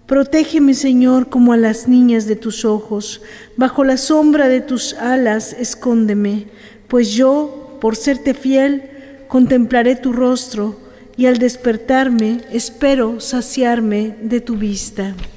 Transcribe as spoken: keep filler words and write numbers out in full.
Protégeme, Señor, como a las niñas de tus ojos. Bajo la sombra de tus alas escóndeme, pues yo, por serte fiel, contemplaré tu rostro y al despertarme espero saciarme de tu vista.